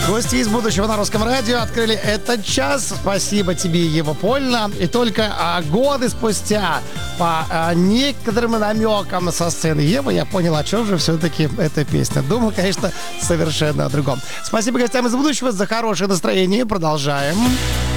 Гости из будущего на Русском радио открыли этот час. Спасибо тебе, Ева Польна. И только годы спустя по некоторым намекам со сцены Евы я понял, о чем же все-таки эта песня. Думаю, конечно, совершенно о другом. Спасибо гостям из будущего за хорошее настроение. Продолжаем.